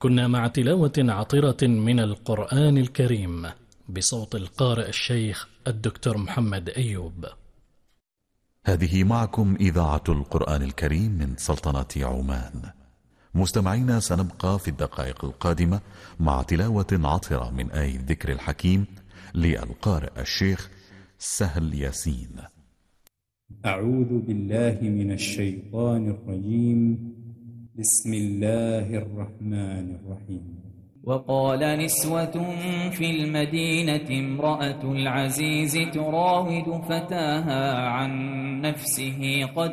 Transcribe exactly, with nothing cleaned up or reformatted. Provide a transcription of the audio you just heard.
كنا مع تلاوة عطرة من القرآن الكريم بصوت القارئ الشيخ الدكتور محمد أيوب. هذه معكم إذاعة القرآن الكريم من سلطنة عمان. مستمعينا، سنبقى في الدقائق القادمة مع تلاوة عطرة من آية الذكر الحكيم للقارئ الشيخ سهل ياسين. أعوذ بالله من الشيطان الرجيم. بسم الله الرحمن الرحيم. وقال نسوة في المدينة امرأة العزيز تراود فتاها عن نفسه قد